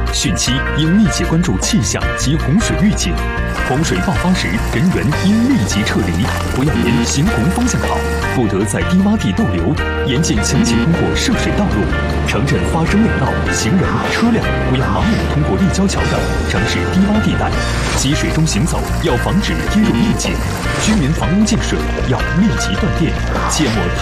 汛期应密切关注气象及洪水预警，洪水爆发时人员应立即撤离，不要沿行洪方向跑，不得在低洼地逗留，严禁强行通过涉水道路。城镇发生内涝，行人、车辆不要盲目通过立交桥等城市低洼地带，积水中行走要防止跌入陷阱，居民房屋建水要立即断电，切莫